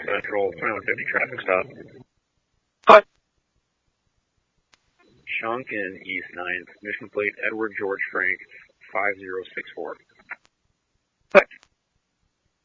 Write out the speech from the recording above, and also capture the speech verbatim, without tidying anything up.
Central, twenty-one fifty traffic stop. Hi. Shonkin East ninth, mission plate Edward George Frank, five zero six four. Hi.